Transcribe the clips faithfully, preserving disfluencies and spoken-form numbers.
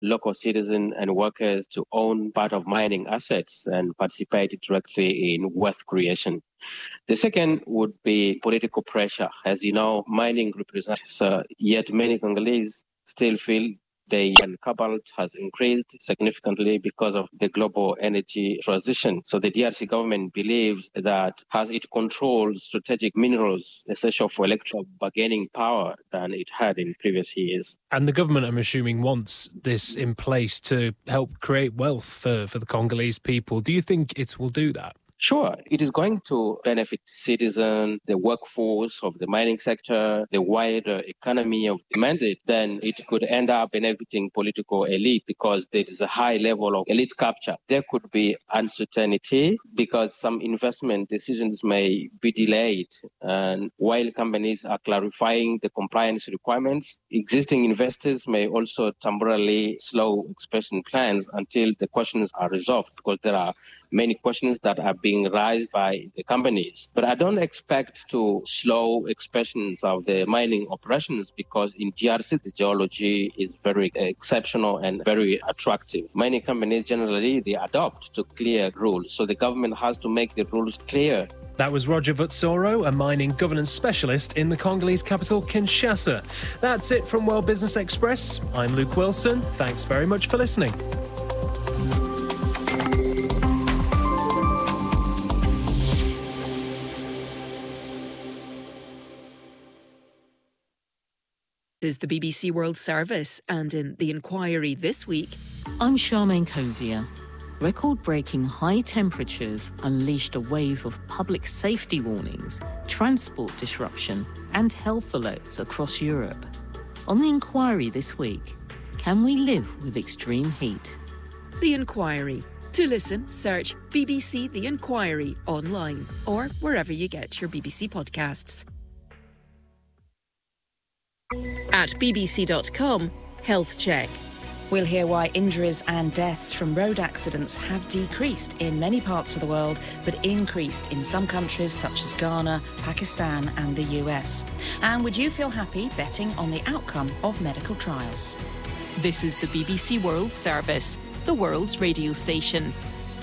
local citizens and workers to own part of mining assets and participate directly in wealth creation. The second would be political pressure. As you know, mining represents, uh, yet many Congolese still feel the cobalt has increased significantly because of the global energy transition. So the D R C government believes that as it controls strategic minerals essential for electoral bargaining power than it had in previous years. And the government, I'm assuming, wants this in place to help create wealth for, for the Congolese people. Do you think it will do that? Sure, it is going to benefit citizens, the workforce of the mining sector, the wider economy of the mandate. Then it could end up benefiting political elite because there is a high level of elite capture. There could be uncertainty because some investment decisions may be delayed. And while companies are clarifying the compliance requirements, existing investors may also temporarily slow expansion plans until the questions are resolved, because there are many questions that are being raised by the companies. But I don't expect to slow expansions of the mining operations because in D R C, the geology is very exceptional and very attractive. Mining companies generally, they adopt to clear rules. So the government has to make the rules clear. That was Roger Vutsoro, a mining governance specialist in the Congolese capital, Kinshasa. That's it from World Business Express. I'm Luke Wilson. Thanks very much for listening. This is the B B C World Service, and in The Inquiry this week... I'm Charmaine Cozier. Record-breaking high temperatures unleashed a wave of public safety warnings, transport disruption and health alerts across Europe. On The Inquiry this week, can we live with extreme heat? The Inquiry. To listen, search B B C The Inquiry online or wherever you get your B B C podcasts. At b b c dot com, Health Check. We'll hear why injuries and deaths from road accidents have decreased in many parts of the world, but increased in some countries such as Ghana, Pakistan and the U S. And would you feel happy betting on the outcome of medical trials? This is the B B C World Service, the world's radio station.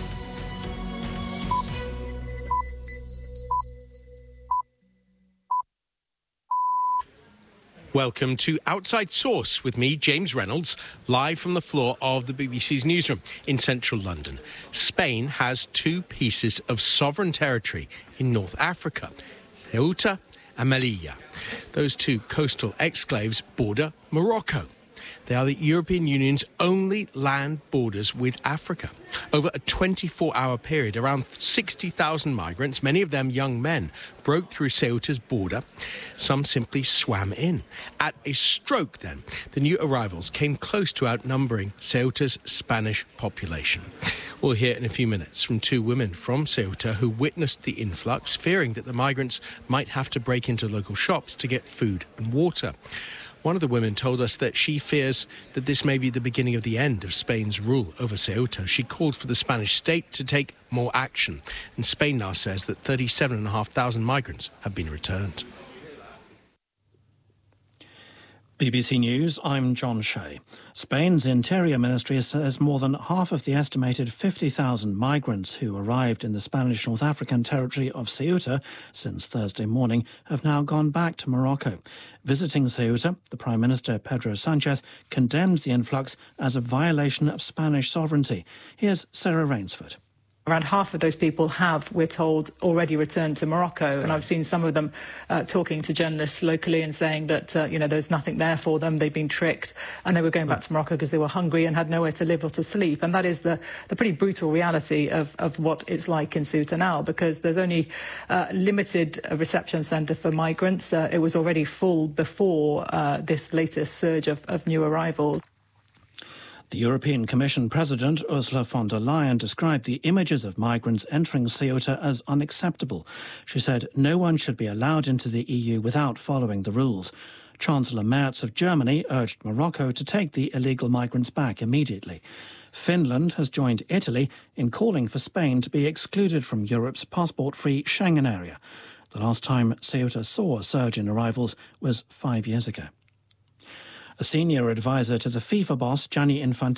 Welcome to Outside Source with me, James Reynolds, live from the floor of the B B C's newsroom in central London. Spain has two pieces of sovereign territory in North Africa, Ceuta and Melilla. Those two coastal exclaves border Morocco. They are the European Union's only land borders with Africa. Over a twenty-four hour period, around sixty thousand migrants, many of them young men, broke through Ceuta's border. Some simply swam in. At a stroke, then, the new arrivals came close to outnumbering Ceuta's Spanish population. We'll hear in a few minutes from two women from Ceuta who witnessed the influx, fearing that the migrants might have to break into local shops to get food and water. One of the women told us that she fears that this may be the beginning of the end of Spain's rule over Ceuta. She called for the Spanish state to take more action. And Spain now says that thirty-seven thousand five hundred migrants have been returned. B B C News, I'm John Shea. Spain's Interior Ministry says more than half of the estimated fifty thousand migrants who arrived in the Spanish North African territory of Ceuta since Thursday morning have now gone back to Morocco. Visiting Ceuta, the Prime Minister Pedro Sanchez condemned the influx as a violation of Spanish sovereignty. Here's Sarah Rainsford. Around half of those people have, we're told, already returned to Morocco. Right. And I've seen some of them uh, talking to journalists locally and saying that, uh, you know, there's nothing there for them. They've been tricked and they were going back to Morocco because they were hungry and had nowhere to live or to sleep. And that is the, the pretty brutal reality of, of what it's like in Ceuta now, because there's only uh, limited reception centre for migrants. Uh, it was already full before uh, this latest surge of, of new arrivals. The European Commission President Ursula von der Leyen described the images of migrants entering Ceuta as unacceptable. She said no one should be allowed into the E U without following the rules. Chancellor Merz of Germany urged Morocco to take the illegal migrants back immediately. Finland has joined Italy in calling for Spain to be excluded from Europe's passport-free Schengen area. The last time Ceuta saw a surge in arrivals was five years ago. A senior advisor to the FIFA boss, Gianni Infantino,